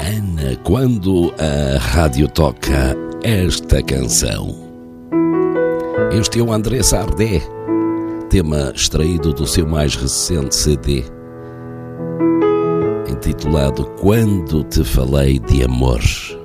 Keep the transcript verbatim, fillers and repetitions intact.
Ana, quando a rádio toca esta canção. Este é o André Sardé, tema extraído do seu mais recente C D, intitulado Quando Te Falei de Amor.